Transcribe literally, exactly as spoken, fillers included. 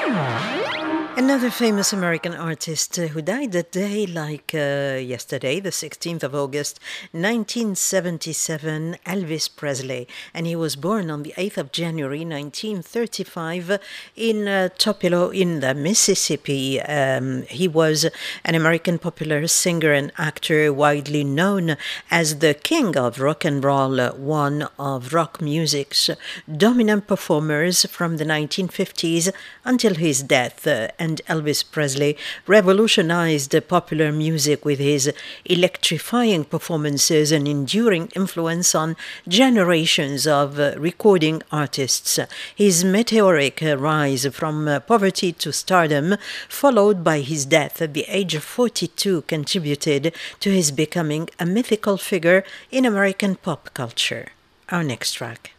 Another famous American artist uh, who died a day like uh, yesterday, the sixteenth of August, nineteen seventy-seven, Elvis Presley. And he was born on the eighth of January, nineteen thirty-five, in uh, Tupelo, in the Mississippi. Um, he was an American popular singer and actor, widely known as the king of rock and roll, uh, one of rock music's dominant performers from the nineteen fifties until his death. Uh, and Elvis Presley revolutionized popular music with his electrifying performances and enduring influence on generations of uh, recording artists. His meteoric uh, rise from uh, poverty to stardom, followed by his death at the age of forty-two, contributed to his becoming a mythical figure in American pop culture. Our next track.